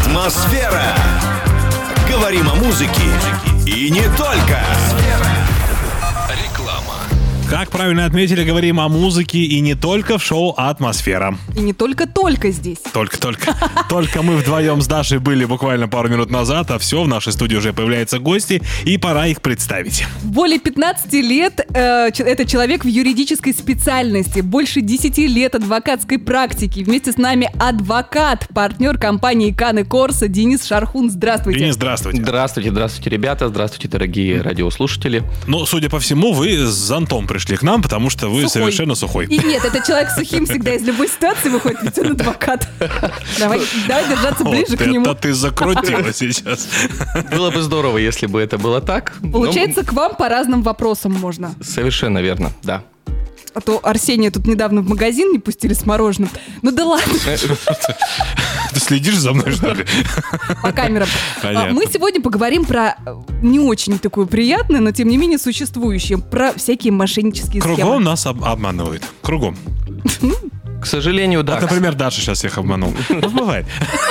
Атмосфера. Говорим о музыке и не только. Реклама. Как правильно отметили, говорим о музыке и не только в шоу «Атмосфера». И не только здесь. Только мы вдвоем с Дашей были буквально пару минут назад, а все, в нашей студии уже появляются гости, и пора их представить. Более 15 лет это человек в юридической специальности, больше 10 лет адвокатской практики. Вместе с нами адвокат, партнер компании Кан и Корса Денис Шархун. Здравствуйте. Денис, здравствуйте. Здравствуйте, ребята. Здравствуйте, дорогие радиослушатели. Ну, судя по всему, вы с зонтом пришли к нам, потому что вы совершенно сухой. И нет, это человек сухим всегда из любой ситуации выходит, ведь он адвокат. Давай держаться ближе к нему. Это ты закрутила сейчас. Было бы здорово, если бы это было так. Получается, к вам по разным вопросам можно. Совершенно верно, да. А то Арсения тут недавно в магазин не пустили с мороженым. Ну да ладно. Ты следишь за мной, что ли? По камерам. Понятно. Мы сегодня поговорим про не очень такое приятное, но тем не менее существующее, про всякие мошеннические схемы. Кругом нас обманывают. Кругом. К сожалению, да. Вот, например, Даша сейчас всех обманул. Ну, бывает.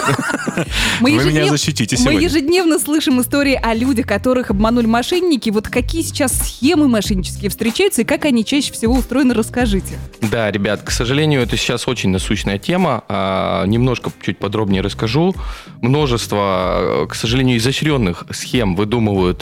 Мы Вы меня защитите сегодня. Мы ежедневно слышим истории о людях, которых обманули мошенники. Вот какие сейчас схемы мошеннические встречаются и как они чаще всего устроены, расскажите. Да, ребят, к сожалению, это сейчас очень насущная тема. Немножко чуть подробнее расскажу. Множество, к сожалению, изощренных схем выдумывают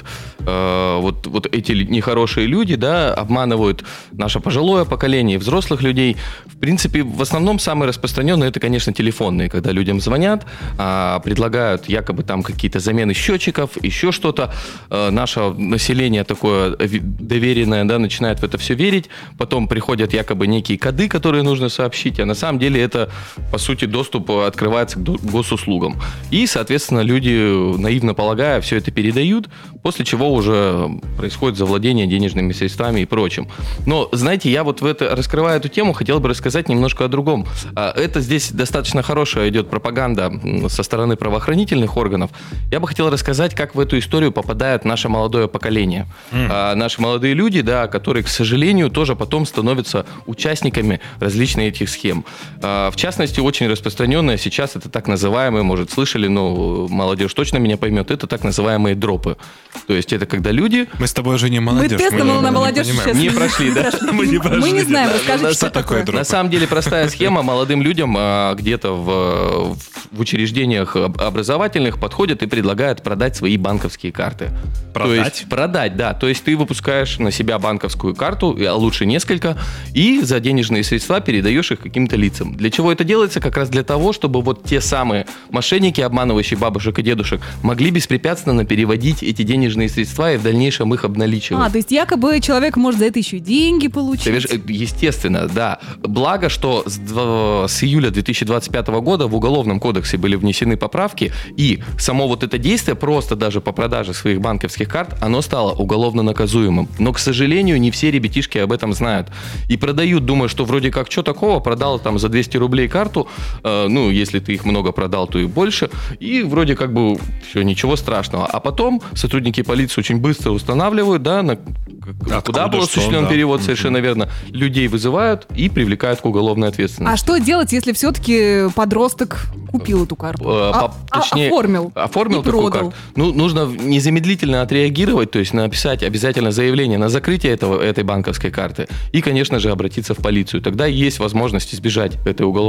вот эти нехорошие люди, да, обманывают наше пожилое поколение, взрослых людей. В принципе, в основном самые распространенные это, конечно, телефонные, когда людям звонят, предлагают якобы там какие-то замены счетчиков, еще что-то. Наше население такое доверенное, да, начинает в это все верить. Потом приходят якобы некие коды, которые нужно сообщить, а на самом деле это, по сути, доступ открывается к госуслугам. И, соответственно, люди, наивно полагая, все это передают, после чего уже происходит завладение денежными средствами и прочим. Но, знаете, я вот раскрывая эту тему, хотел бы рассказать немножко о другом. Это здесь достаточно хорошая идет пропаганда со стороны правоохранительных органов. Я бы хотел рассказать, как в эту историю попадает наше молодое поколение. Наши молодые люди, да, которые, к сожалению, тоже потом становятся участниками различных этих схем. В частности, очень распространенная сейчас это так называемые, может, слышали, но молодежь точно меня поймет, это так называемые дропы. То есть это когда люди... Мы с тобой уже не молодежь. Мы тест на молодежь сейчас не прошли, да? Мы не знаем, расскажите, что такое. дропы. На самом деле простая схема. Молодым людям где-то в учреждениях образовательных подходят и предлагают продать свои банковские карты. Продать? То есть продать, да. То есть ты выпускаешь на себя банковскую карту, а лучше несколько, и за денежные средства передаешь их каким-то лицам. Для чего это делается? Как раз для того, чтобы вот те самые мошенники, обманывающие бабушек и дедушек, могли беспрепятственно переводить эти денежные средства и в дальнейшем их обналичивать. То есть якобы человек может за это еще и деньги получить. Естественно, да. Благо, что с июля 2025 года в Уголовном кодексе были внесены поправки, и само вот это действие, просто даже по продаже своих банковских карт, оно стало уголовно наказуемым. Но, к сожалению, не все ребятишки об этом знают. И продают, думая, что вроде как, что такого, продал там за 200 рублей карту, если ты их много продал, то и больше, и вроде как бы все, ничего страшного. А потом сотрудники полиции очень быстро устанавливают, да, куда был осуществлен перевод, совершенно верно, людей вызывают и привлекают к уголовной ответственности. А что делать, если все-таки подросток купил эту карту? Точнее, оформил такую карту. Нужно незамедлительно отреагировать, то есть написать обязательно заявление на закрытие этой банковской карты и, конечно же, обратиться в полицию. Тогда есть возможность избежать этой уголовной